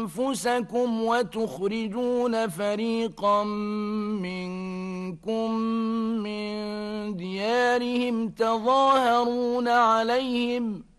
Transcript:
أنفسكم وتخرجون فريقا منكم من ديارهم تظاهرون عليهم